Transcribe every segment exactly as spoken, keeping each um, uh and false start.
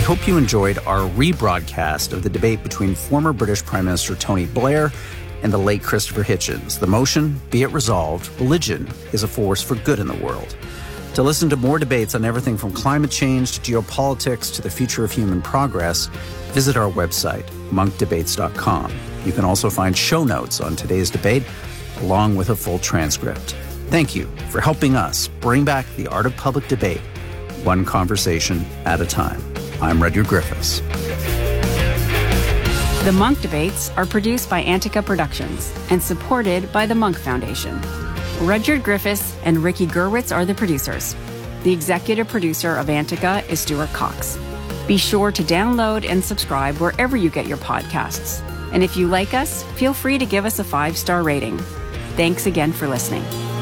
hope you enjoyed our rebroadcast of the debate between former British Prime Minister Tony Blair and the late Christopher Hitchens. The motion, be it resolved, religion is a force for good in the world. To listen to more debates on everything from climate change to geopolitics to the future of human progress, visit our website, monk debates dot com. You can also find show notes on today's debate, along with a full transcript. Thank you for helping us bring back the art of public debate, one conversation at a time. I'm Rudyard Griffiths. The Monk Debates are produced by Antica Productions and supported by the Monk Foundation. Rudyard Griffiths and Ricky Gerwitz are the producers. The executive producer of Antica is Stuart Cox. Be sure to download and subscribe wherever you get your podcasts. And if you like us, feel free to give us a five-star rating. Thanks again for listening.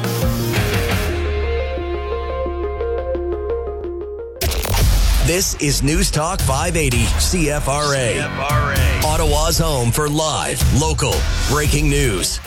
This is News Talk five eighty C F R A. C F R A. Ottawa's home for live, local, breaking news.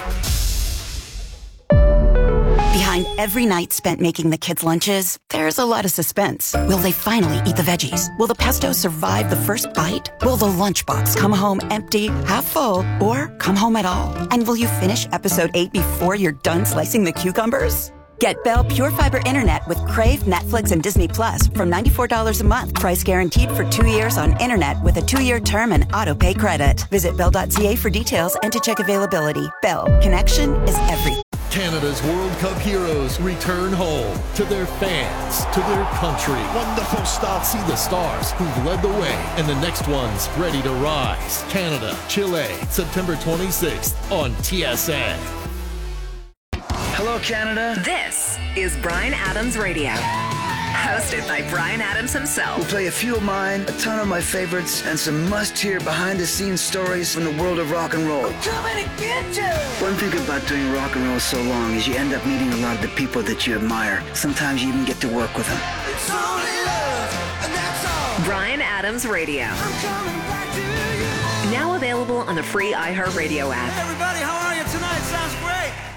Behind every night spent making the kids' lunches, there's a lot of suspense. Will they finally eat the veggies? Will the pesto survive the first bite? Will the lunchbox come home empty, half full, or come home at all? And will you finish episode eight before you're done slicing the cucumbers? Get Bell Pure Fiber Internet with Crave, Netflix, and Disney Plus from ninety-four dollars a month. Price guaranteed for two years on internet with a two-year term and auto-pay credit. Visit bell dot c a for details and to check availability. Bell. Connection is everything. Canada's World Cup heroes return home to their fans, to their country. Wonderful start. See the stars who've led the way and the next ones ready to rise. Canada, Chile, September twenty-sixth on T S N. Hello, Canada. This is Bryan Adams Radio, hosted by Bryan Adams himself. We'll play a few of mine, a ton of my favorites, and some must-hear behind-the-scenes stories from the world of rock and roll. I'm coming to get you! One thing about doing rock and roll so long is you end up meeting a lot of the people that you admire. Sometimes you even get to work with them. It's only love, and that's all. Bryan Adams Radio. I'm coming back to you. Now available on the free iHeartRadio app. Hey everybody, how are you tonight? Sounds great.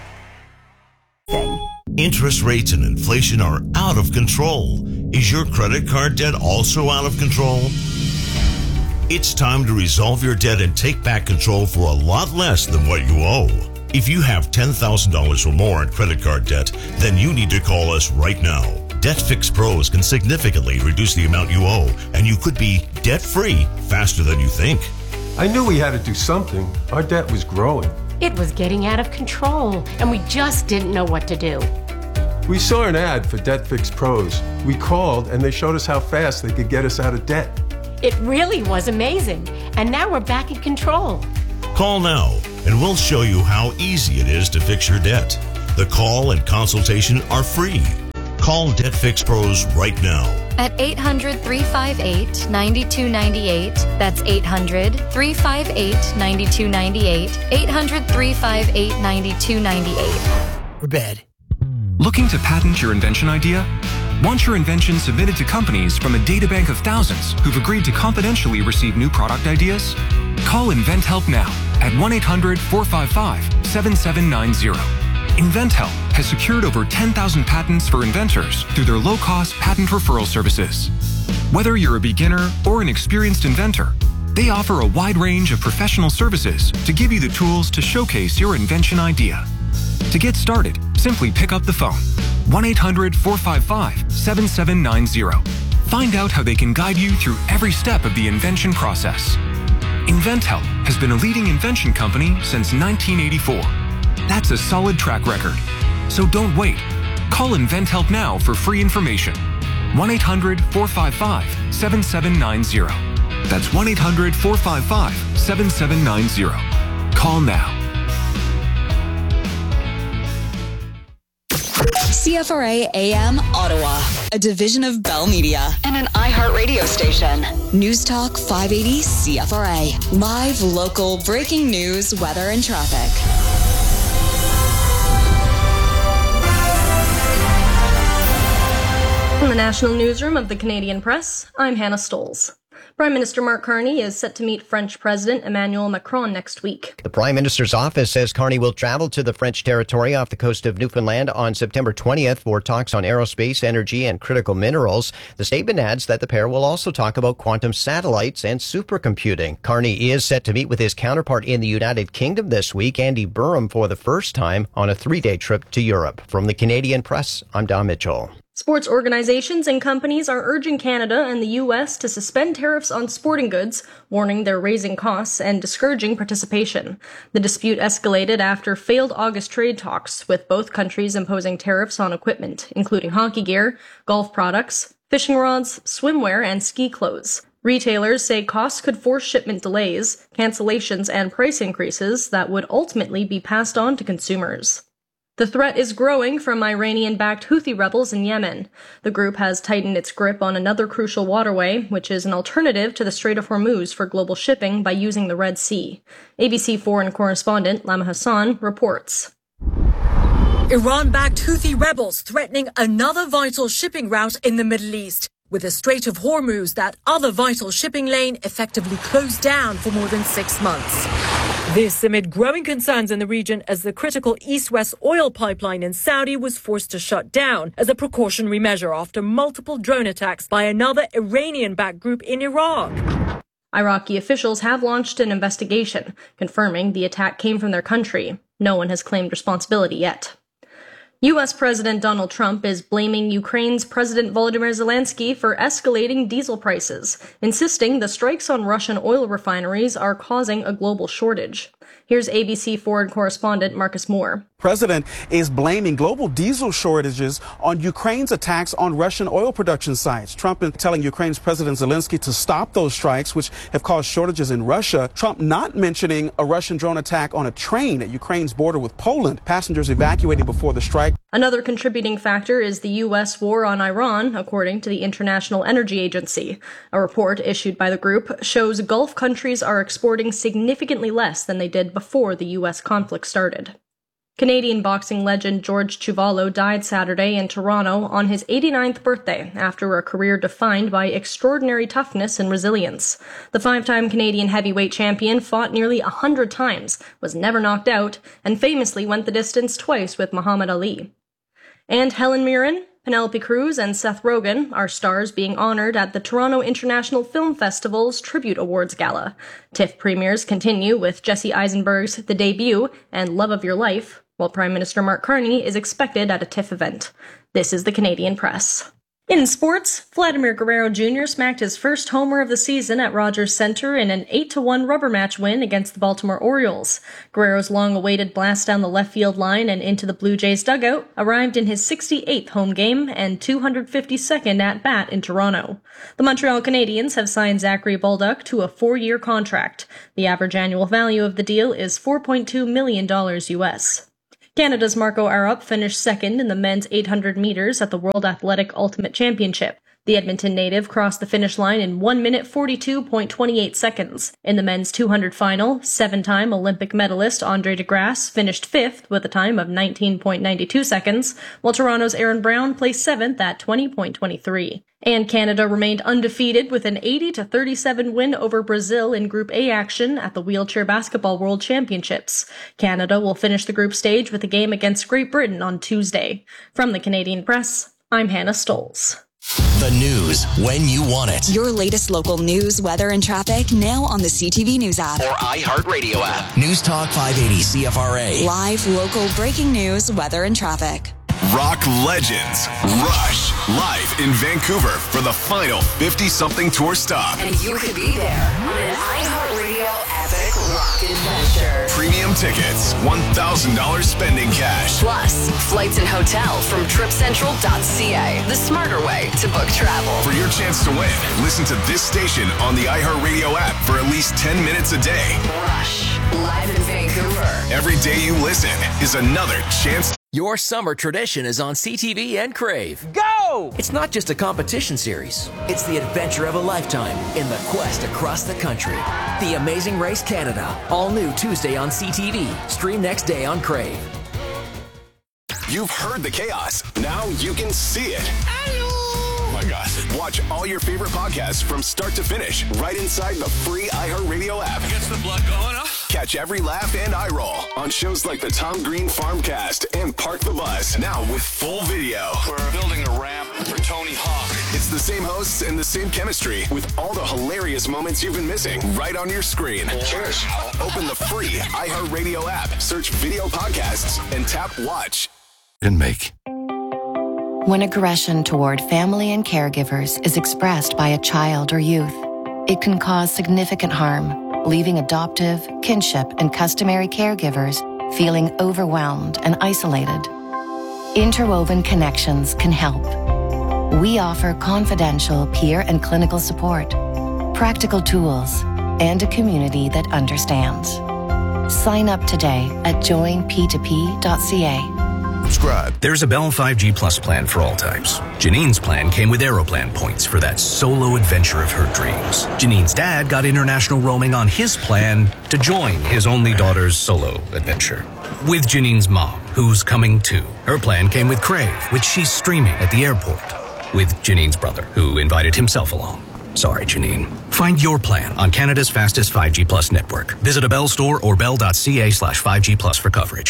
Interest rates and inflation are out of control. Is your credit card debt also out of control? It's time to resolve your debt and take back control for a lot less than what you owe. If you have ten thousand dollars or more in credit card debt, then you need to call us right now. Debt Fix Pros can significantly reduce the amount you owe, and you could be debt-free faster than you think. I knew we had to do something. Our debt was growing. It was getting out of control, and we just didn't know what to do. We saw an ad for Debt Fix Pros. We called, and they showed us how fast they could get us out of debt. It really was amazing, and now we're back in control. Call now, and we'll show you how easy it is to fix your debt. The call and consultation are free. Call Debt Fix Pros right now. At eight hundred, three five eight, nine two nine eight. That's eight hundred, three five eight, nine two nine eight. eight hundred, three five eight, nine two nine eight. We're bad. Looking to patent your invention idea? Want your invention submitted to companies from a databank of thousands who've agreed to confidentially receive new product ideas? Call InventHelp now at one eight hundred, four five five, seven seven nine zero. InventHelp has secured over ten thousand patents for inventors through their low-cost patent referral services. Whether you're a beginner or an experienced inventor, they offer a wide range of professional services to give you the tools to showcase your invention idea. To get started, simply pick up the phone, one eight hundred, four five five, seven seven nine zero. Find out how they can guide you through every step of the invention process. InventHelp has been a leading invention company since nineteen eighty-four. That's a solid track record. So don't wait. Call InventHelp now for free information. one eight hundred, four five five, seven seven nine zero. That's one eight hundred, four five five, seven seven nine zero. Call now. C F R A A M Ottawa, a division of Bell Media and an iHeartRadio station. News Talk five eighty C F R A. Live, local, breaking news, weather, and traffic. From the National Newsroom of the Canadian Press, I'm Hannah Stolz. Prime Minister Mark Carney is set to meet French President Emmanuel Macron next week. The Prime Minister's office says Carney will travel to the French territory off the coast of Newfoundland on September twentieth for talks on aerospace, energy, and critical minerals. The statement adds that the pair will also talk about quantum satellites and supercomputing. Carney is set to meet with his counterpart in the United Kingdom this week, Andy Burham, for the first time on a three-day trip to Europe. From the Canadian Press, I'm Don Mitchell. Sports organizations and companies are urging Canada and the U S to suspend tariffs on sporting goods, warning they're raising costs and discouraging participation. The dispute escalated after failed August trade talks, with both countries imposing tariffs on equipment, including hockey gear, golf products, fishing rods, swimwear, and ski clothes. Retailers say costs could force shipment delays, cancellations, and price increases that would ultimately be passed on to consumers. The threat is growing from Iranian-backed Houthi rebels in Yemen. The group has tightened its grip on another crucial waterway, which is an alternative to the Strait of Hormuz for global shipping by using the Red Sea. A B C foreign correspondent Lama Hassan reports. Iran-backed Houthi rebels threatening another vital shipping route in the Middle East, with the Strait of Hormuz, that other vital shipping lane, effectively closed down for more than six months. This amid growing concerns in the region as the critical east-west oil pipeline in Saudi was forced to shut down as a precautionary measure after multiple drone attacks by another Iranian-backed group in Iraq. Iraqi officials have launched an investigation, confirming the attack came from their country. No one has claimed responsibility yet. U S President Donald Trump is blaming Ukraine's President Volodymyr Zelensky for escalating diesel prices, insisting the strikes on Russian oil refineries are causing a global shortage. Here's A B C foreign correspondent Marcus Moore. President is blaming global diesel shortages on Ukraine's attacks on Russian oil production sites. Trump is telling Ukraine's President Zelensky to stop those strikes, which have caused shortages in Russia. Trump not mentioning a Russian drone attack on a train at Ukraine's border with Poland. Passengers evacuating before the strike. Another contributing factor is the U S war on Iran, according to the International Energy Agency. A report issued by the group shows Gulf countries are exporting significantly less than they did before the U S conflict started. Canadian boxing legend George Chuvalo died Saturday in Toronto on his eighty-ninth birthday after a career defined by extraordinary toughness and resilience. The five-time Canadian heavyweight champion fought nearly a hundred times, was never knocked out, and famously went the distance twice with Muhammad Ali. And Helen Mirren, Penelope Cruz, and Seth Rogen are stars being honored at the Toronto International Film Festival's Tribute Awards Gala. TIFF premieres continue with Jesse Eisenberg's The Debut and Love of Your Life, while Prime Minister Mark Carney is expected at a TIFF event. This is the Canadian Press. In sports, Vladimir Guerrero Junior smacked his first homer of the season at Rogers Center in an eight to one rubber match win against the Baltimore Orioles. Guerrero's long-awaited blast down the left field line and into the Blue Jays dugout arrived in his sixty-eighth home game and two hundred fifty-second at-bat in Toronto. The Montreal Canadiens have signed Zachary Baldock to a four-year contract. The average annual value of the deal is four point two million dollars U S. Canada's Marco Arup finished second in the men's eight hundred meters at the World Athletic Ultimate Championship. The Edmonton native crossed the finish line in one minute forty-two point two eight seconds. In the men's two hundred final, seven-time Olympic medalist Andre DeGrasse finished fifth with a time of nineteen point nine two seconds, while Toronto's Aaron Brown placed seventh at twenty point two three. And Canada remained undefeated with an eighty to thirty-seven win over Brazil in Group A action at the Wheelchair Basketball World Championships. Canada will finish the group stage with a game against Great Britain on Tuesday. From the Canadian Press, I'm Hannah Stolz. The news when you want it. Your latest local news, weather, and traffic now on the C T V News app. Or iHeartRadio app. News Talk five eighty C F R A. Live, local, breaking news, weather, and traffic. Rock legends Rush live in Vancouver for the final fifty-something tour stop. And you could be there on an iHeartRadio epic rock adventure. Premium tickets, one thousand dollars spending cash. Plus, flights and hotel from trip central dot c a, the smarter way to book travel. For your chance to win, listen to this station on the iHeartRadio app for at least ten minutes a day. Rush, live in Vancouver. Every day you listen is another chance. Your summer tradition is on C T V and Crave. Go! It's not just a competition series. It's the adventure of a lifetime in the quest across the country. The Amazing Race Canada. All new Tuesday on C T V. Stream next day on Crave. You've heard the chaos. Now you can see it. Hello! Oh my gosh. Watch all your favorite podcasts from start to finish right inside the free iHeartRadio app. Gets the blood going, huh? Catch every laugh and eye roll on shows like the Tom Green Farmcast and Park the Bus, now with full video. We're building a ramp for Tony Hawk. It's the same hosts and the same chemistry with all the hilarious moments you've been missing right on your screen. Cheers. Open the free iHeartRadio app, search video podcasts, and tap watch. And make. When aggression toward family and caregivers is expressed by a child or youth, it can cause significant harm, leaving adoptive, kinship, and customary caregivers feeling overwhelmed and isolated. Interwoven Connections can help. We offer confidential peer and clinical support, practical tools, and a community that understands. Sign up today at join p two p dot c a. Subscribe. There's a Bell five G Plus plan for all types. Janine's plan came with Aeroplan points for that solo adventure of her dreams. Janine's dad got international roaming on his plan to join his only daughter's solo adventure. With Janine's mom, who's coming too. Her plan came with Crave, which she's streaming at the airport. With Janine's brother, who invited himself along. Sorry, Janine. Find your plan on Canada's fastest five G Plus network. Visit a Bell store or bell.ca slash 5G Plus for coverage.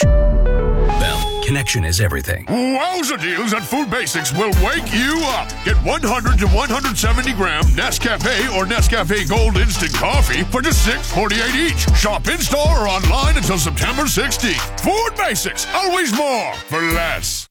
Bell, connection is everything. Wowza deals at Food Basics will wake you up. Get one hundred to one hundred seventy gram Nescafe or Nescafe Gold Instant Coffee for just six forty-eight each. Shop in-store or online until September sixteenth. Food Basics, always more for less.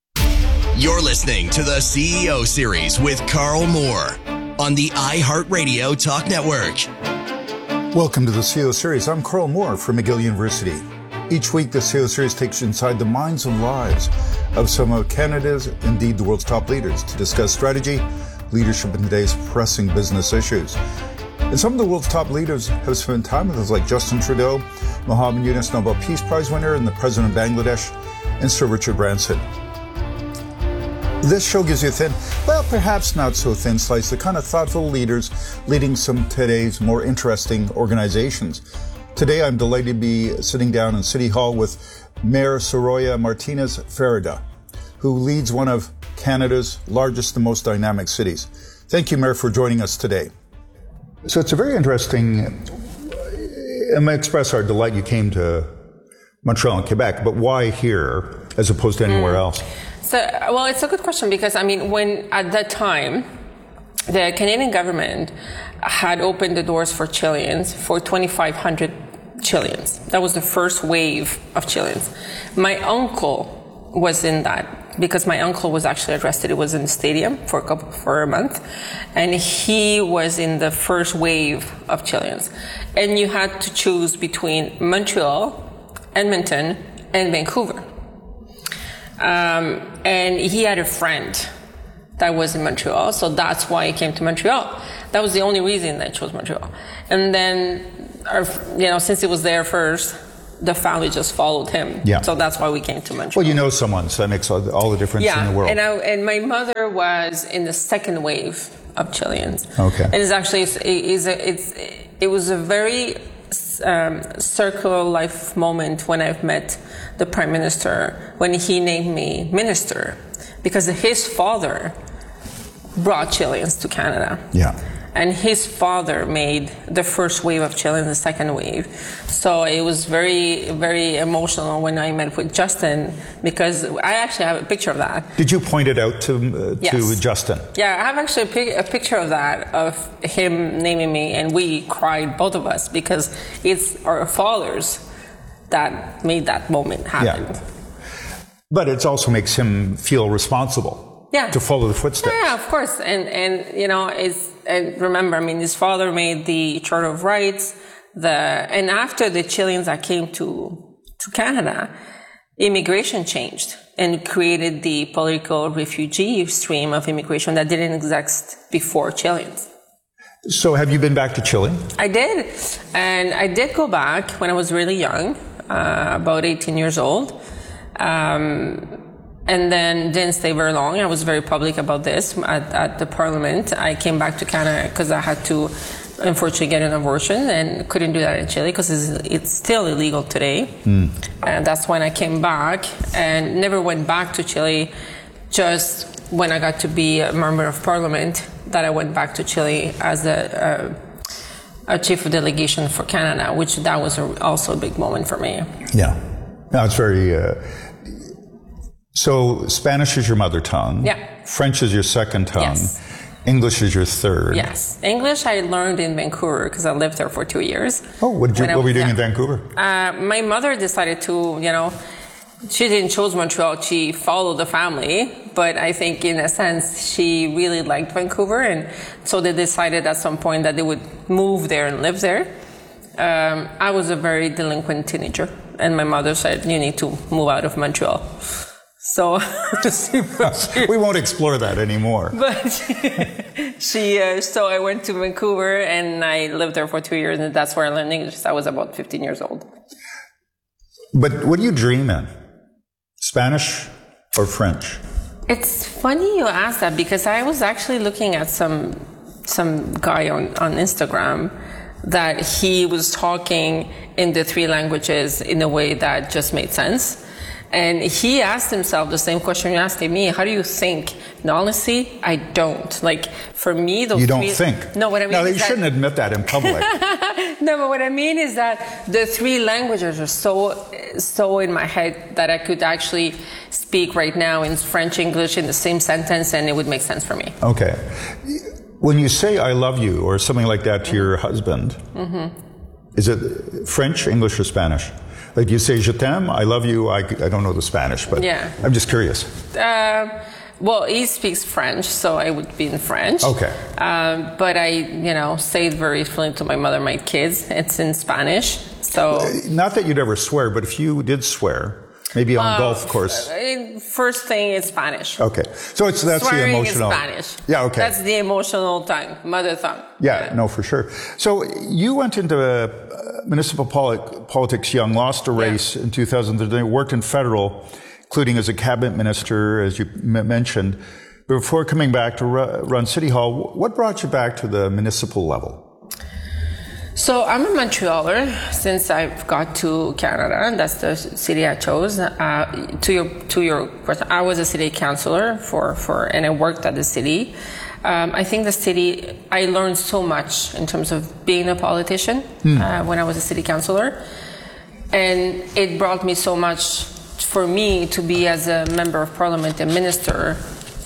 You're listening to the C E O Series with Carl Moore on the iHeartRadio Talk Network. Welcome to the C E O Series. I'm Carl Moore from McGill University. Each week, the C E O Series takes you inside the minds and lives of some of Canada's, indeed the world's top leaders, to discuss strategy, leadership, and today's pressing business issues. And some of the world's top leaders have spent time with us, like Justin Trudeau, Mohammed Yunus, Nobel Peace Prize winner, and the President of Bangladesh, and Sir Richard Branson. This show gives you a thin, well, perhaps not so thin slice, the kind of thoughtful leaders leading some of today's more interesting organizations. Today, I'm delighted to be sitting down in City Hall with Mayor Soraya Martinez Farida, who leads one of Canada's largest and most dynamic cities. Thank you, Mayor, for joining us today. So it's a very interesting, and I express our delight you came to Montreal and Quebec, but why here as opposed to anywhere mm. else? So, well, it's a good question because, I mean, when at that time, the Canadian government had opened the doors for Chileans, for twenty-five hundred Chileans. That was the first wave of Chileans. My uncle was in that because my uncle was actually arrested. It was in the stadium for a couple, for a month. And he was in the first wave of Chileans. And you had to choose between Montreal, Edmonton, and Vancouver. Um, and he had a friend that was in Montreal, so that's why he came to Montreal. That was the only reason that I chose Montreal. And then, our, you know, since he was there first, the family just followed him. Yeah. So that's why we came to Montreal. Well, you know someone, so that makes all, all the difference yeah, in the world. And, I, and my mother was in the second wave of Chileans. Okay. And it's actually, it's, it's, it's, it was a very um, circular life moment when I've met the Prime Minister, when he named me minister, because his father brought Chileans to Canada. Yeah. And his father made the first wave of Chileans, the second wave. So it was very, very emotional when I met with Justin, because I actually have a picture of that. Did you point it out to, uh, yes. to Justin? Yeah, I have actually a, pic- a picture of that, of him naming me, and we cried, both of us, because it's our fathers that made that moment happen. Yeah. But it also makes him feel responsible yeah. to follow the footsteps. Yeah, of course. And, and you know, it's, and remember, I mean, his father made the Charter of Rights, the, and after the Chileans that came to, to Canada, immigration changed and created the political refugee stream of immigration that didn't exist before Chileans. So have you been back to Chile? I did. And I did go back when I was really young. Uh, about eighteen years old, um, and then didn't stay very long. I was very public about this at, at the Parliament. I came back to Canada because I had to, unfortunately, get an abortion, and couldn't do that in Chile because it's, it's still illegal today. Mm. And that's when I came back and never went back to Chile, just when I got to be a member of parliament that I went back to Chile as a, a, a chief of delegation for Canada, which that was a, also a big moment for me. Yeah. No, it's very... Uh, so Spanish is your mother tongue. Yeah. French is your second tongue. Yes. English is your third. Yes. English I learned in Vancouver because I lived there for two years. Oh, what, did you, what were you doing yeah. in Vancouver? Uh, my mother decided to, you know, she didn't choose Montreal, she followed the family, but I think in a sense she really liked Vancouver, and so they decided at some point that they would move there and live there. Um, I was a very delinquent teenager, and my mother said, you need to move out of Montreal. So we won't explore that anymore. But she, uh, so I went to Vancouver and I lived there for two years, and that's where I learned English. I was about fifteen years old. But what do you dream in? Spanish or French? It's funny you ask that because I was actually looking at some some guy on, on Instagram that he was talking in the three languages in a way that just made sense. And he asked himself the same question you're asking me. How do you think? And honestly, I don't. Like, for me, those You don't three, think? No, what I mean No, is you that, shouldn't admit that in public. No, but what I mean is that the three languages are so, so in my head that I could actually speak right now in French, English in the same sentence, and it would make sense for me. Okay. When you say I love you or something like that to mm-hmm. your husband, mm-hmm. is it French, English, or Spanish? Like you say, je t'aime, I love you, I, I don't know the Spanish, but yeah. I'm just curious. Uh, well, he speaks French, so I would be in French. Okay. Um, but I, you know, say it very fluently to my mother, my kids. It's in Spanish, so... Not that you'd ever swear, but if you did swear, maybe on uh, golf course. First thing is Spanish. Okay. So it's that's Swearing the emotional. is Spanish. Yeah, okay. That's the emotional tongue, mother tongue. Yeah, yeah. No, for sure. So you went into uh, municipal poli- politics young, lost a race yeah. in two thousand thirteen, worked in federal, including as a cabinet minister, as you m- mentioned. Before coming back to ru- run City Hall, what brought you back to the municipal level? So I'm a Montrealer since I've got to Canada, and that's the city I chose. Uh, to your to your question, I was a city councillor for, for and I worked at the city. Um, I think the city, I learned so much in terms of being a politician mm. uh, when I was a city councillor, and it brought me so much for me to be as a member of parliament and minister.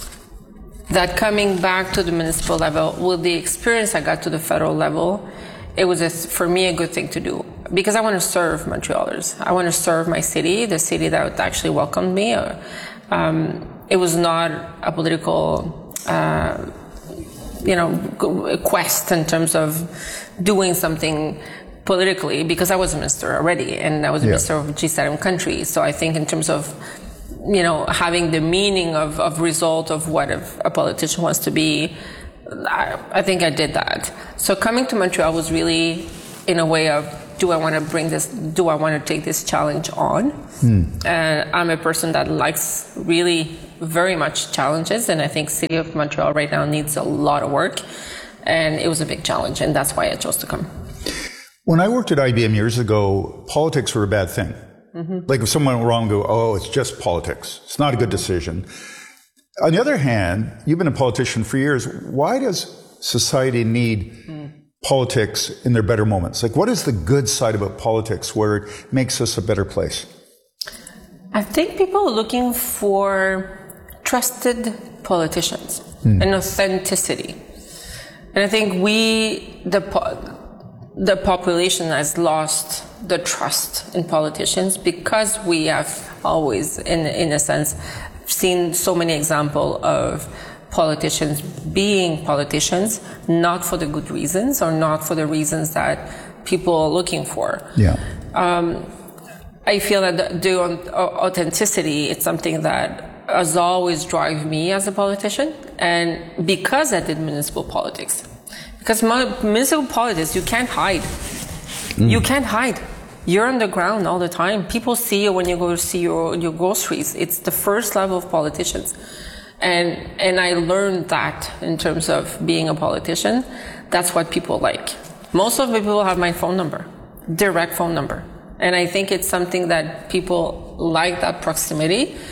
That coming back to the municipal level with the experience I got to the federal level, it was, a, for me, a good thing to do because I want to serve Montrealers. I want to serve my city, the city that actually welcomed me. Um, it was not a political, uh, you know, quest in terms of doing something politically because I was a minister already and I was a yeah. minister of G seven countries. So I think in terms of, you know, having the meaning of, of result of what a, a politician wants to be, I, I think I did that. So coming to Montreal was really in a way of, do I want to bring this, do I want to take this challenge on? Mm. And I'm a person that likes really very much challenges, and I think City of Montreal right now needs a lot of work, and it was a big challenge, and that's why I chose to come. When I worked at I B M years ago, politics were a bad thing. Mm-hmm. Like if someone went wrong, go, oh, it's just politics. It's not a good decision. On the other hand, you've been a politician for years. Why does society need mm. politics in their better moments? Like, what is the good side about politics where it makes us a better place? I think people are looking for trusted politicians mm. and authenticity. And I think we, the the population has lost the trust in politicians because we have always, in in a sense, seen so many examples of politicians being politicians, not for the good reasons or not for the reasons that people are looking for. Yeah. Um, I feel that the, the authenticity is something that has always driven me as a politician, and because I did municipal politics. Because municipal politics, you can't hide. Mm. You can't hide. You're on the ground all the time. People see you when you go to see your, your groceries. It's the first level of politicians. And, and I learned that in terms of being a politician. That's what people like. Most of the people have my phone number, direct phone number. And I think it's something that people like, that proximity.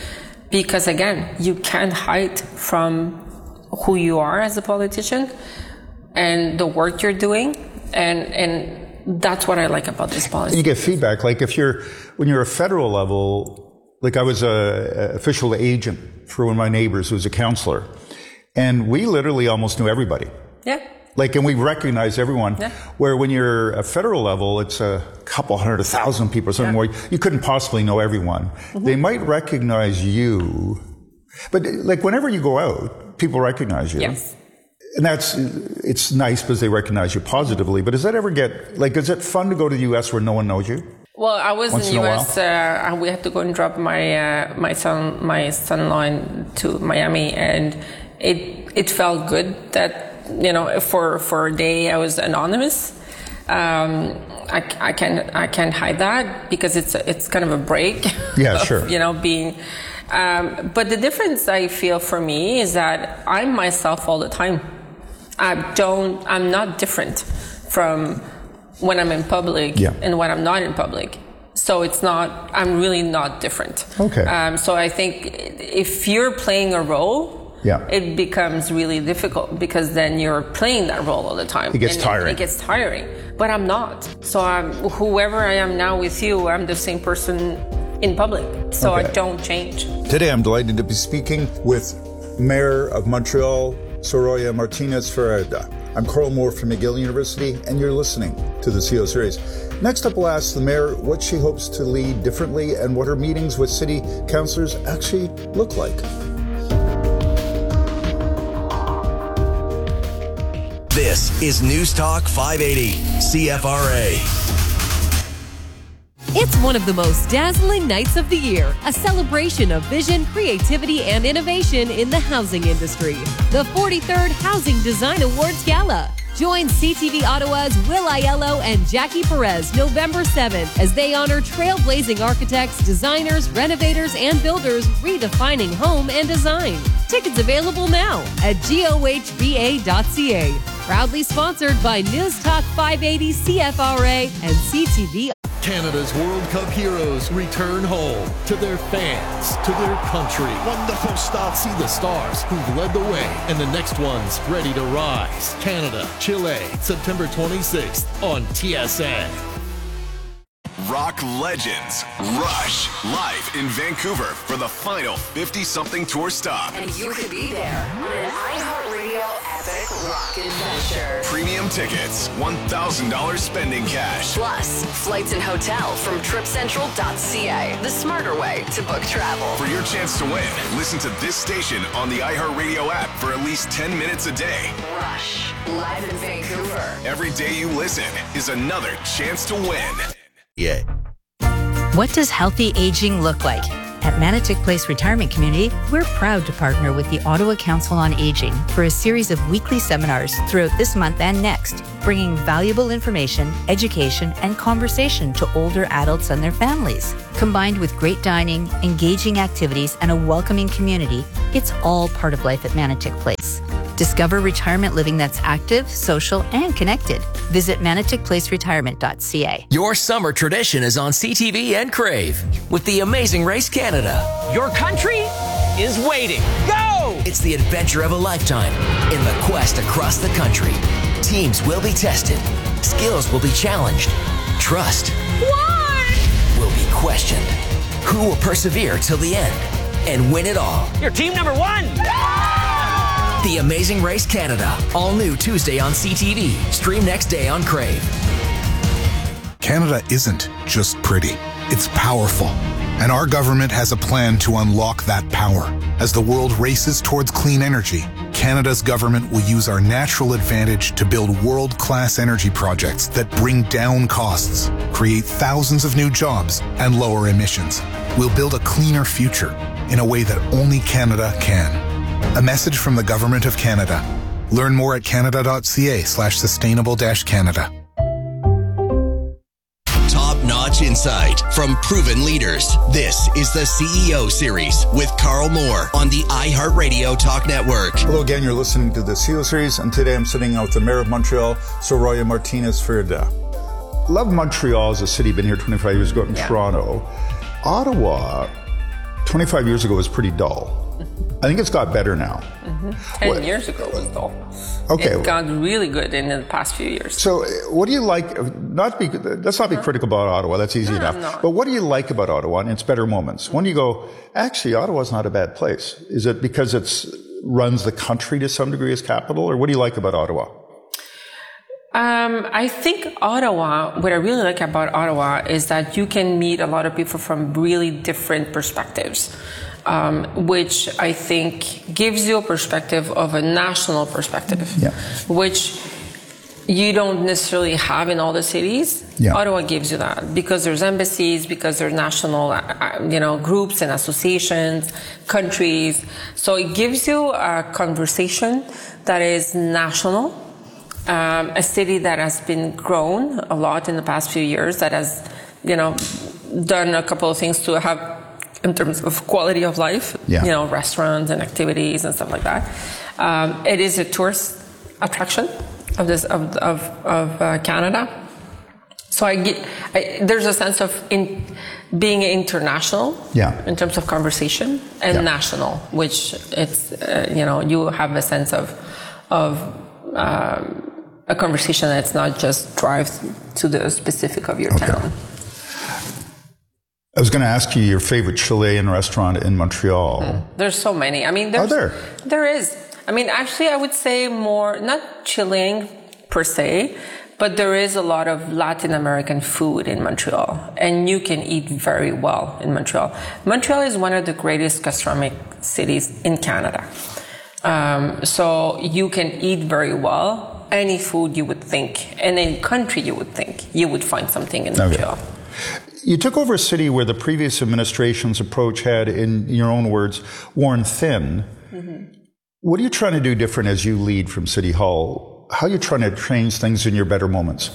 because again, you can't hide from who you are as a politician and the work you're doing, and and that's what I like about this policy. You get feedback, like if you're when you're a federal level, like I was a, a official agent for one of my neighbors who was a counselor, and we literally almost knew everybody. Yeah. Like, and we recognize everyone. Yeah. Where when you're a federal level, it's a couple hundred, a thousand people or something Yeah. more. You couldn't possibly know everyone. Mm-hmm. They might recognize you, but like whenever you go out, people recognize you. Yes. And that's, it's nice because they recognize you positively. But does that ever get, like, is it fun to go to the U S where no one knows you? Well, I was Once in the in a U S. Uh, we had to go and drop my uh, my son my son-in-law in- to Miami, and it it felt good that, you know, for for a day I was anonymous. Um, I, I can't I can't hide that because it's a, it's kind of a break. Yeah, of, sure. You know, being. Um, but the difference I feel for me is that I'm myself all the time. I don't. I'm not different from when I'm in public Yeah. and when I'm not in public. So it's not, I'm really not different. Okay. Um, so I think if you're playing a role, Yeah. it becomes really difficult because then you're playing that role all the time. It gets and tiring. It, it gets tiring. But I'm not. So I'm, whoever I am now with you, I'm the same person in public. So Okay. I don't change. Today, I'm delighted to be speaking with Mayor of Montreal, Soraya Martinez-Ferreira. I'm Carl Moore from McGill University, and you're listening to the C E O Series. Next up, we'll ask the mayor what she hopes to lead differently and what her meetings with city councillors actually look like. This is News Talk five eighty, C F R A. It's one of the most dazzling nights of the year, a celebration of vision, creativity, and innovation in the housing industry. The forty-third Housing Design Awards Gala. Join C T V Ottawa's Will Aiello and Jackie Perez November seventh as they honor trailblazing architects, designers, renovators, and builders redefining home and design. Tickets available now at G O H B A dot C A. Proudly sponsored by News Talk five eighty C F R A and C T V. Canada's World Cup heroes return home to their fans, to their country. Wonderful stuff. See the stars who've led the way and the next ones ready to rise. Canada, Chile, September twenty-sixth on T S N. Rock legends Rush live in Vancouver for the final fifty-something tour stop. And you could be there on an iHeartRadio epic rock adventure. Premium tickets, one thousand dollars spending cash. Plus, flights and hotel from trip central dot c a, the smarter way to book travel. For your chance to win, listen to this station on the iHeartRadio app for at least ten minutes a day. Rush, live in Vancouver. Every day you listen is another chance to win. Yeah. What does healthy aging look like? At Manotick Place Retirement Community, we're proud to partner with the Ottawa Council on Aging for a series of weekly seminars throughout this month and next, bringing valuable information, education, and conversation to older adults and their families. Combined with great dining, engaging activities, and a welcoming community, it's all part of life at Manotick Place. Discover retirement living that's active, social, and connected. Visit manotick place retirement dot c a. Your summer tradition is on C T V and Crave with the Amazing Race Canada. Your country is waiting. Go! It's the adventure of a lifetime in the quest across the country. Teams will be tested. Skills will be challenged. Trust what? will be questioned. Who will persevere till the end and win it all? You're team number one! The Amazing Race Canada. All new Tuesday on C T V. Stream next day on Crave. Canada isn't just pretty. It's powerful. And our government has a plan to unlock that power. As the world races towards clean energy, Canada's government will use our natural advantage to build world-class energy projects that bring down costs, create thousands of new jobs, and lower emissions. We'll build a cleaner future in a way that only Canada can. A message from the Government of Canada. Learn more at canada dot c a slash sustainable dash Canada. Top-notch insight from proven leaders. This is the C E O Series with Carl Moore on the iHeartRadio Talk Network. Hello again, you're listening to the C E O Series, and today I'm sitting out with the Mayor of Montreal, Soraya Martinez-Ferreira. Love Montreal as a city, been here twenty-five years ago in Yeah. Toronto. Ottawa, twenty-five years ago was pretty dull. I think it's got better now. Mm-hmm. Ten what? years ago was dull. Okay. It got really good in the past few years. So what do you like, not be, let's not be uh-huh. critical about Ottawa, that's easy no, enough. But what do you like about Ottawa and its better moments? When you go, actually, Ottawa's not a bad place. Is it because it's runs the country to some degree as capital, or what do you like about Ottawa? Um, I think Ottawa, what I really like about Ottawa is that you can meet a lot of people from really different perspectives. Um, which I think gives you a perspective of a national perspective, yeah. which you don't necessarily have in all the cities. Yeah. Ottawa gives you that because there's embassies, because there's national, you know, groups and associations, countries. So it gives you a conversation that is national. Um, a city that has been grown a lot in the past few years, that has, you know, done a couple of things to have in terms of quality of life, yeah. you know, restaurants and activities and stuff like that. Um, it is a tourist attraction of this of of, of uh, Canada. So I get I, there's a sense of in, being international, yeah. in terms of conversation, and yeah. national, which it's uh, you know you have a sense of of um, a conversation that's not just drive to the specific of your okay. town. I was going to ask you your favorite Chilean restaurant in Montreal. Mm, there's so many. I mean, there's, are there? There is. I mean, actually, I would say more, not Chilean per se, but there is a lot of Latin American food in Montreal, and you can eat very well in Montreal. Montreal is one of the greatest gastronomic cities in Canada. Um, so you can eat very well. Any food you would think, and any country you would think, you would find something in Montreal. Okay. You took over a city where the previous administration's approach had, in your own words, worn thin. Mm-hmm. What are you trying to do different as you lead from City Hall? How are you trying to change things in your better moments?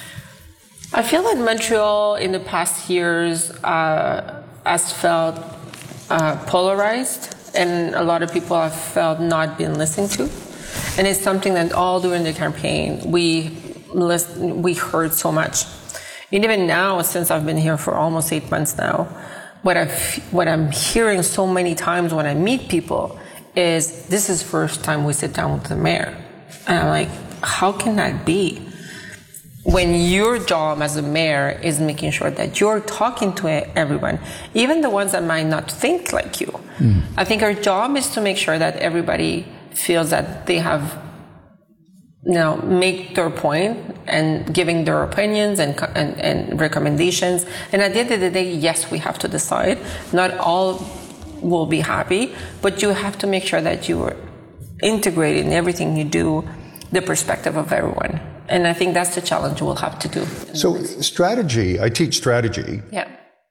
I feel that Montreal in the past years uh, has felt uh, polarized, and a lot of people have felt not being listened to. And it's something that all during the campaign we listen, we heard so much. And even now, since I've been here for almost eight months now, what I've, what I'm hearing so many times when I meet people is, this is the first time we sit down with the mayor. And I'm like, how can that be? When your job as a mayor is making sure that you're talking to everyone, even the ones that might not think like you. Mm. I think our job is to make sure that everybody feels that they have, you know, make their point and giving their opinions and, and, and recommendations. And at the end of the day, yes, we have to decide. Not all will be happy, but you have to make sure that you are integrating in everything you do the perspective of everyone. And I think that's the challenge we'll have to do. So strategy, I teach strategy. Yeah.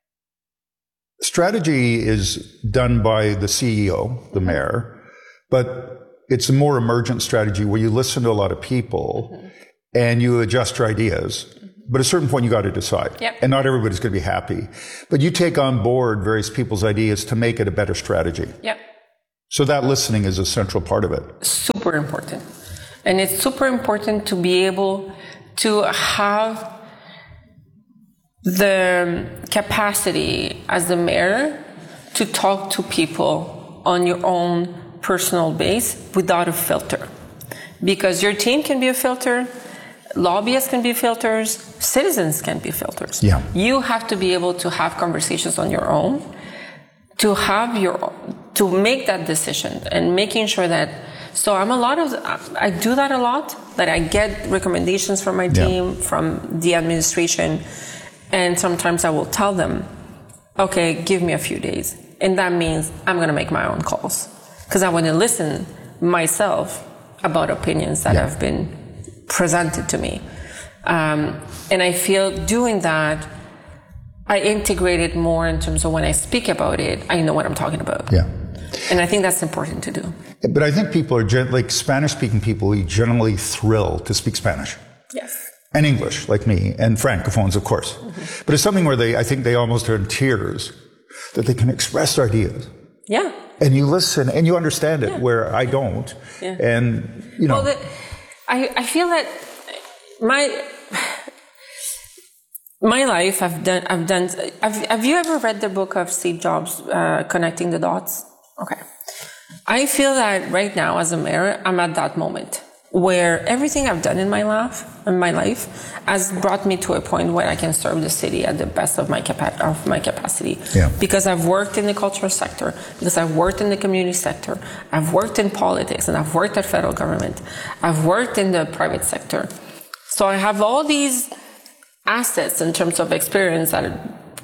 Strategy is done by the C E O, the mayor, but it's a more emergent strategy where you listen to a lot of people mm-hmm. and you adjust your ideas. Mm-hmm. But at a certain point, you got to decide. Yep. And not everybody's going to be happy. But you take on board various people's ideas to make it a better strategy. Yep. So that listening is a central part of it. Super important. And it's super important to be able to have the capacity as the mayor to talk to people on your own personal base without a filter. Because your team can be a filter, lobbyists can be filters, citizens can be filters. Yeah. You have to be able to have conversations on your own, to have your, to make that decision and making sure that, so I'm a lot of, I do that a lot, that I get recommendations from my team, yeah. from the administration, and sometimes I will tell them, okay, give me a few days. And that means I'm going to make my own calls. Because I want to listen myself about opinions that yeah. have been presented to me. Um, and I feel doing that, I integrate it more in terms of when I speak about it, I know what I'm talking about. Yeah. And I think that's important to do. But I think people are, gen- like Spanish-speaking people, are generally thrilled to speak Spanish. Yes. And English, like me, and Francophones, of course. Mm-hmm. But it's something where they, I think they almost are in tears, that they can express their ideas. Yeah. And you listen, and you understand it, yeah. where I don't. Yeah. And, you know. Well, the, I, I feel that my, My life, I've done, I've done, have, have you ever read the book of Steve Jobs, uh, Connecting the Dots? Okay. I feel that right now as a mayor, I'm at that moment where everything I've done in my life, in my life has brought me to a point where I can serve the city at the best of my, capa- of my capacity. Yeah. Because I've worked in the cultural sector, because I've worked in the community sector, I've worked in politics, and I've worked at federal government. I've worked in the private sector. So I have all these assets in terms of experience that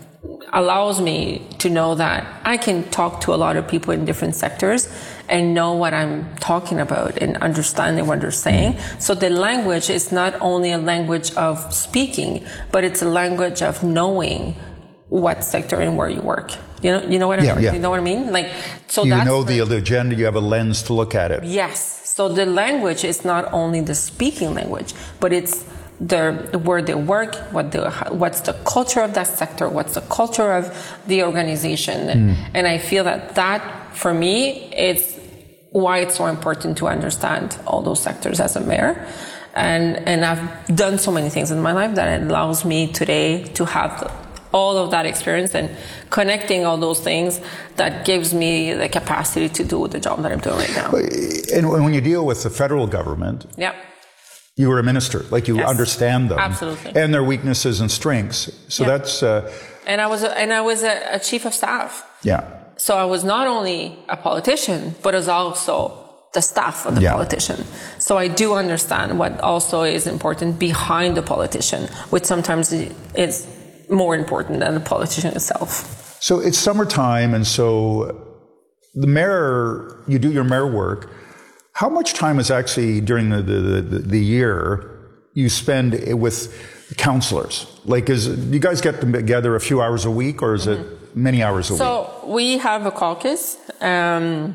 allows me to know that I can talk to a lot of people in different sectors and know what I'm talking about and understanding what they're saying. So the language is not only a language of speaking, but it's a language of knowing what sector and where you work. You know, you know what I yeah, mean? Yeah. You know what I mean? Like, so you that's know the, the agenda. You have a lens to look at it. Yes. So the language is not only the speaking language, but it's the where they work, what the what's the culture of that sector, what's the culture of the organization, mm. and I feel that that for me it's why it's so important to understand all those sectors as a mayor, and and I've done so many things in my life that it allows me today to have the, all of that experience and connecting all those things that gives me the capacity to do the job that I'm doing right now. And when you deal with the federal government, yep. You were a minister, like you yes, understand them, absolutely, and their weaknesses and strengths. So yeah. that's. Uh, and I was, a, and I was a, a chief of staff. Yeah. So I was not only a politician, but as also the staff of the yeah. politician. So I do understand what also is important behind the politician, which sometimes is more important than the politician itself. So it's summertime, and so the mayor, you do your mayor work. How much time is actually during the, the, the, the year you spend with councillors? Like, is you guys get them together a few hours a week, or is mm-hmm. it many hours a so week? So we have a caucus um,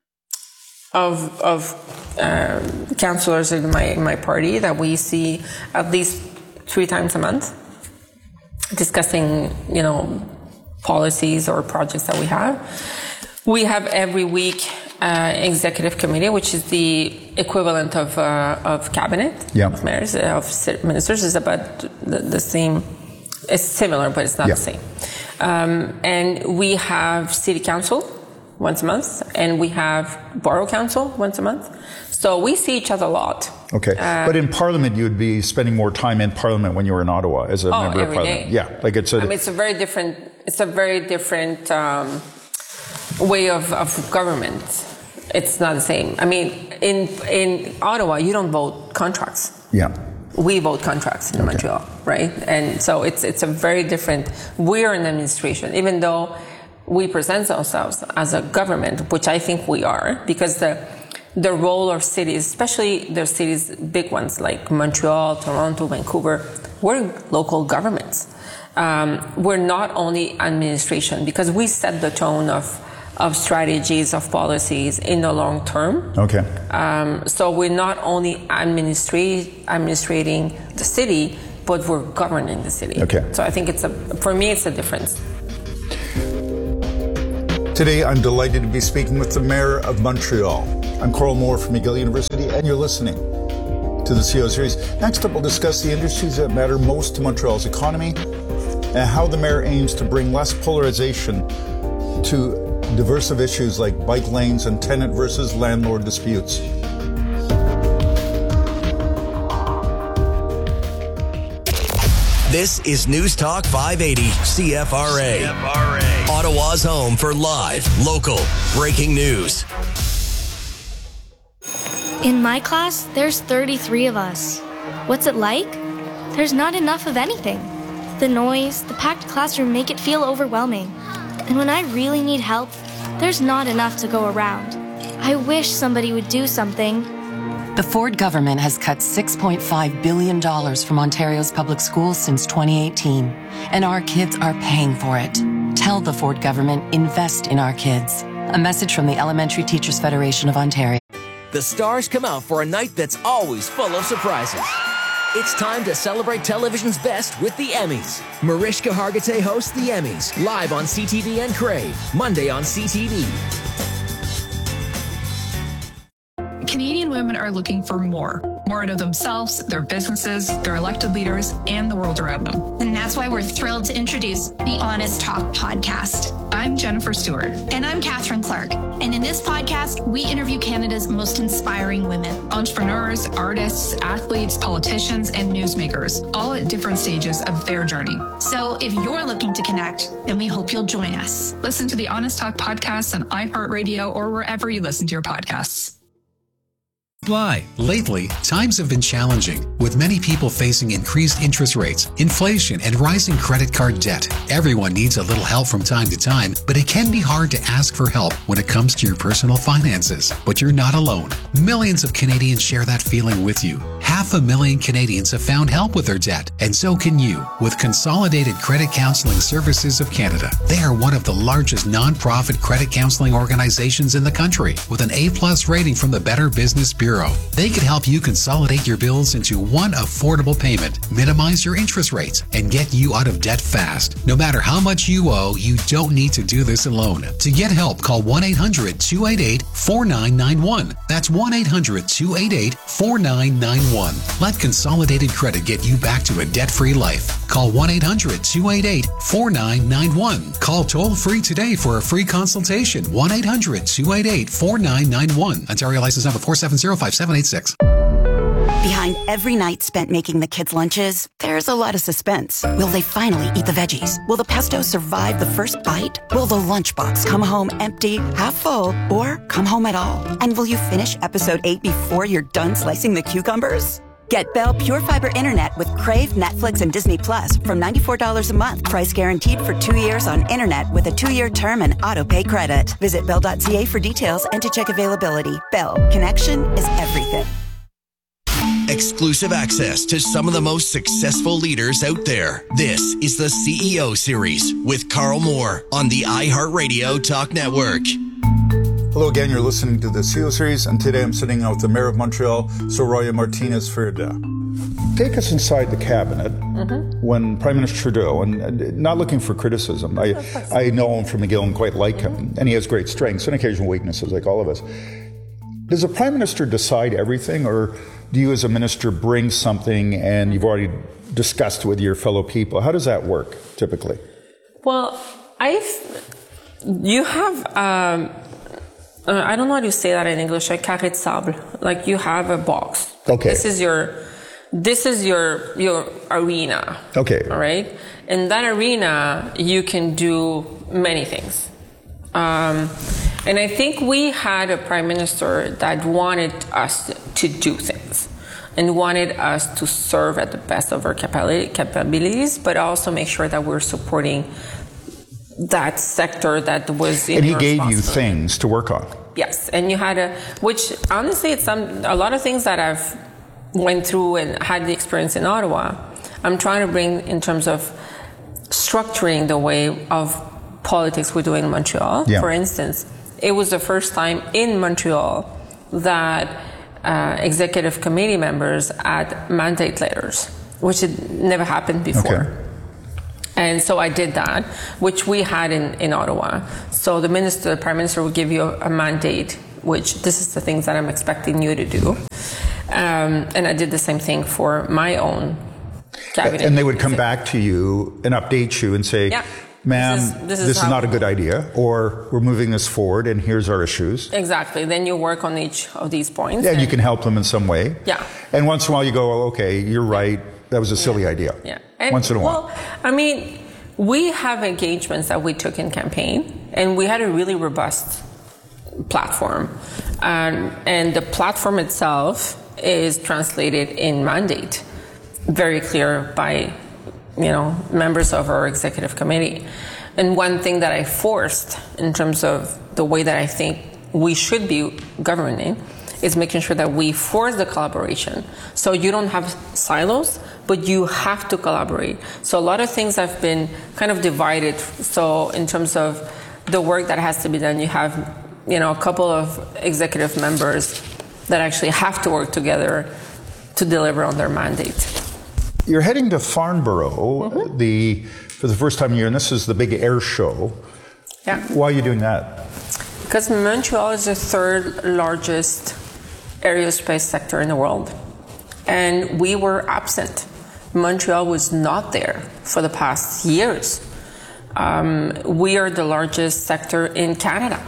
of of um, councillors in my in my party that we see at least three times a month, discussing you know policies or projects that we have. We have every week. Uh, executive committee, which is the equivalent of uh, of cabinet yeah. of mayors of ministers, is about the, the same. It's similar, but it's not yeah. the same. Um, and we have city council once a month, and we have borough council once a month. So we see each other a lot. Okay, uh, but in Parliament, you would be spending more time in Parliament when you were in Ottawa as a oh, member every of Parliament. Day. Yeah, like it's a. I mean, it's a very different. It's a very different. Um, way of, of government. It's not the same. I mean, in in Ottawa, you don't vote contracts. Yeah. We vote contracts in okay. Montreal, right? And so it's it's a very different. We're an administration, even though we present ourselves as a government, which I think we are, because the the role of cities, especially the cities, big ones like Montreal, Toronto, Vancouver, we're local governments. Um, we're not only administration, because we set the tone of of strategies, of policies in the long term. Okay. Um, so we're not only administrate, administrating the city, but we're governing the city. Okay. So I think it's a, for me, it's a difference. Today, I'm delighted to be speaking with the Mayor of Montreal. I'm Carl Moore from McGill University, and you're listening to the C E O Series. Next up, we'll discuss the industries that matter most to Montreal's economy and how the Mayor aims to bring less polarization to diverse of issues like bike lanes and tenant versus landlord disputes. This is News Talk five eighty C F R A. C F R A. Ottawa's home for live, local, breaking news. In my class, there's thirty-three of us. What's it like? There's not enough of anything. The noise, the packed classroom make it feel overwhelming. And when I really need help, there's not enough to go around. I wish somebody would do something. The Ford government has cut six point five billion dollars from Ontario's public schools since twenty eighteen, and our kids are paying for it. Tell the Ford government, invest in our kids. A message from the Elementary Teachers Federation of Ontario. The stars come out for a night that's always full of surprises. It's time to celebrate television's best with the Emmys. Mariska Hargitay hosts the Emmys, live on C T V and Crave, Monday on C T V. Canadian women are looking for more. more out of themselves, their businesses, their elected leaders, and the world around them. And that's why we're thrilled to introduce the Honest Talk podcast. I'm Jennifer Stewart. And I'm Catherine Clark. And in this podcast, we interview Canada's most inspiring women. Entrepreneurs, artists, athletes, politicians, and newsmakers, all at different stages of their journey. So if you're looking to connect, then we hope you'll join us. Listen to the Honest Talk podcast on iHeartRadio or wherever you listen to your podcasts. Why? Lately, times have been challenging, with many people facing increased interest rates, inflation, and rising credit card debt. Everyone needs a little help from time to time, but it can be hard to ask for help when it comes to your personal finances. But you're not alone. Millions of Canadians share that feeling with you. Half a million Canadians have found help with their debt, and so can you, with Consolidated Credit Counseling Services of Canada. They are one of the largest nonprofit credit counseling organizations in the country, with an A-plus rating from the Better Business Bureau. They can help you consolidate your bills into one affordable payment, minimize your interest rates, and get you out of debt fast. No matter how much you owe, you don't need to do this alone. To get help, call one eight hundred two eight eight four nine nine one. That's one eight hundred two eight eight four nine nine one. Let Consolidated Credit get you back to a debt-free life. Call one eight hundred two eight eight four nine nine one. Call toll-free today for a free consultation. one eight hundred two eight eight four nine nine one. Ontario license number four seven zero five seven eight six. Behind every night spent making the kids' lunches, there's a lot of suspense. Will they finally eat the veggies? Will the pesto survive the first bite? Will the lunchbox come home empty, half full, or come home at all? And will you finish episode eight before you're done slicing the cucumbers? Get Bell Pure Fiber Internet with Crave, Netflix, and Disney Plus from ninety-four dollars a month. Price guaranteed for two years on internet with a two-year term and auto-pay credit. Visit bell dot c a for details and to check availability. Bell. Connection is everything. Exclusive access to some of the most successful leaders out there. This is the C E O Series with Carl Moore on the iHeartRadio Talk Network. Hello again, you're listening to the C E O Series, and today I'm sitting out with the Mayor of Montreal, Soraya Martinez-Fierda. Take us inside the cabinet mm-hmm. when Prime Minister Trudeau, and not looking for criticism, I, I know him from McGill and quite like him, mm-hmm. and he has great strengths and occasional weaknesses like all of us. Does the Prime Minister decide everything, or do you as a minister bring something and you've already discussed with your fellow people? How does that work typically? Well, I, you have, um, uh, I don't know how to say that in English, like carré de sable, like you have a box. Okay. This is your, this is your, your arena. Okay. All right. In that arena, you can do many things. Um, and I think we had a prime minister that wanted us to do things and wanted us to serve at the best of our capabilities, but also make sure that we're supporting that sector that was in. And he gave you things to work on. Yes, and you had a, which honestly, it's some a lot of things that I've went through and had the experience in Ottawa. I'm trying to bring in terms of structuring the way of politics we do in Montreal. Yeah. For instance, it was the first time in Montreal that uh, executive committee members had mandate letters, which had never happened before. Okay. And so I did that, which we had in, in Ottawa. So the minister, the prime minister would give you a, a mandate, which this is the things that I'm expecting you to do. Um, and I did the same thing for my own cabinet. And they would come back to you and update you and say, yeah. Ma'am, this, is, this, is, this is not a good idea, or we're moving this forward and here's our issues. Exactly. Then you work on each of these points. Yeah, and you can help them in some way. Yeah. And once in a while you go, oh, okay, you're right, that was a silly yeah. idea. Yeah. And once in a while. Well, I mean, we have engagements that we took in campaign, and we had a really robust platform. Um, and the platform itself is translated in mandate, very clear by you know, members of our executive committee. And one thing that I forced in terms of the way that I think we should be governing is making sure that we force the collaboration. So you don't have silos, but you have to collaborate. So a lot of things have been kind of divided. So in terms of the work that has to be done, you have, you know, a couple of executive members that actually have to work together to deliver on their mandate. You're heading to Farnborough mm-hmm. the for the first time in a year, and this is the big air show. Yeah. Why are you doing that? Because Montreal is the third largest aerospace sector in the world. and we were absent. Montreal was not there for the past years. Um, we are the largest sector in Canada.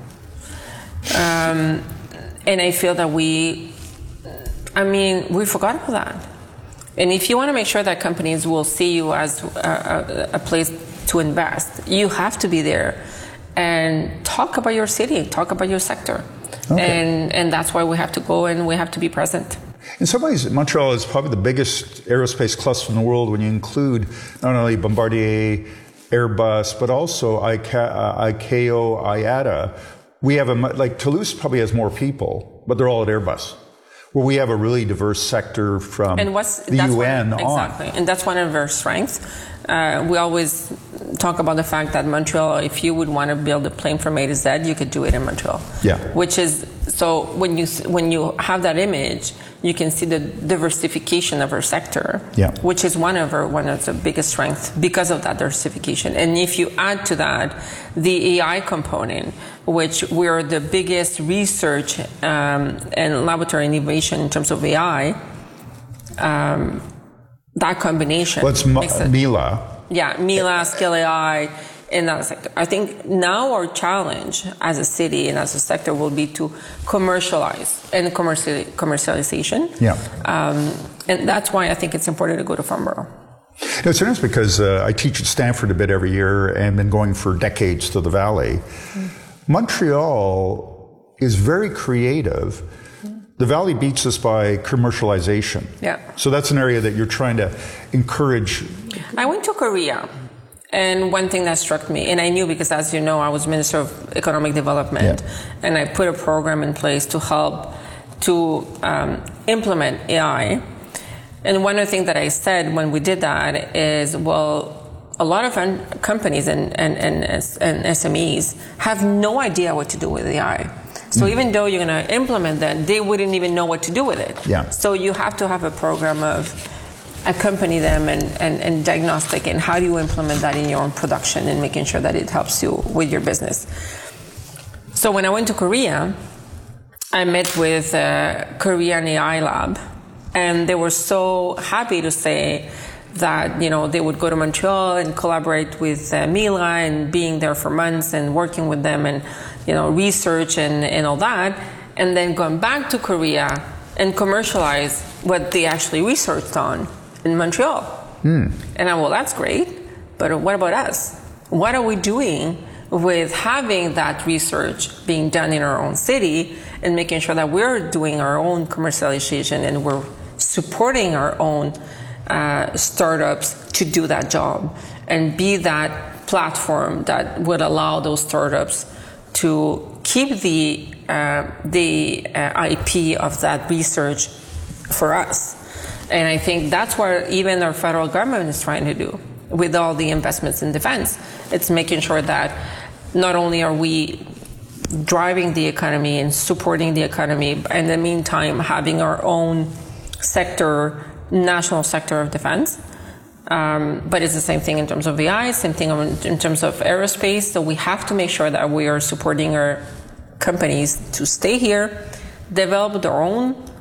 Um, and I feel that we, I mean, we forgot about that. And if you want to make sure that companies will see you as a, a, a place to invest, you have to be there and talk about your city, talk about your sector. Okay. And, and that's why we have to go and we have to be present. In some ways, Montreal is probably the biggest aerospace cluster in the world when you include not only Bombardier, Airbus, but also I C A O, I A T A. We have a, like Toulouse probably has more people, but they're all at Airbus, where we have a really diverse sector from and what's, the U N one, on. Exactly, and that's one of our strengths. Uh, we always talk about the fact that Montreal, if you would want to build a plane from A to Z, you could do it in Montreal. Yeah. Which is, so when you when you have that image, you can see the diversification of our sector, yeah. which is one of our one of the biggest strengths because of that diversification. And if you add to that the A I component, which we're the biggest research um, and laboratory innovation in terms of A I, um, that combination. Well, it's makes it, Mila. Yeah, Mila, Skill A I, in that sector. I think now our challenge as a city and as a sector will be to commercialize and commercial, commercialization. Yeah. Um, and that's why I think it's important to go to Farnborough. No, it's interesting because uh, I teach at Stanford a bit every year and been going for decades to the Valley. Mm. Montreal is very creative. The Valley beats us by commercialization. Yeah. So that's an area that you're trying to encourage. I went to Korea, and one thing that struck me, and I knew because, as you know, I was Minister of Economic Development, yeah. and I put a program in place to help to um, implement A I. And one of the things that I said when we did that is, well, a lot of un- companies and, and, and, and S M Es have no idea what to do with A I. So mm. even though you're going to implement that, they wouldn't even know what to do with it. Yeah. So you have to have a program of accompany them and, and, and diagnostic and how do you implement that in your own production and making sure that it helps you with your business. So when I went to Korea, I met with uh, Korean A I Lab, and they were so happy to say that, you know, they would go to Montreal and collaborate with uh, Mila and being there for months and working with them and, you know, research and, and all that, and then going back to Korea and commercialize what they actually researched on in Montreal. Mm. And I, well, that's great, but what about us? What are we doing with having that research being done in our own city and making sure that we're doing our own commercialization and we're supporting our own uh, startups to do that job and be that platform that would allow those startups to keep the uh, the uh, I P of that research for us. And I think that's what even our federal government is trying to do with all the investments in defense. It's making sure that not only are we driving the economy and supporting the economy, but in the meantime having our own sector, national sector of defense. Um, but it's the same thing in terms of A I, same thing in terms of aerospace. So we have to make sure that we are supporting our companies to stay here, develop their own